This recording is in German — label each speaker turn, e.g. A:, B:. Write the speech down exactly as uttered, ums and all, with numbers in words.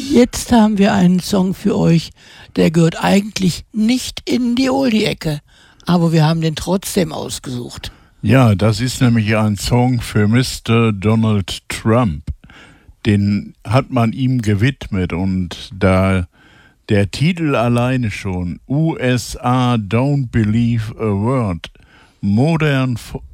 A: Jetzt haben wir einen Song für euch, der gehört eigentlich nicht in die Oldie-Ecke, aber wir haben den trotzdem ausgesucht.
B: Ja, das ist nämlich ein Song für Mister Donald Trump. Den hat man ihm gewidmet und da der Titel alleine schon, U S A Don't Believe a Word, Modern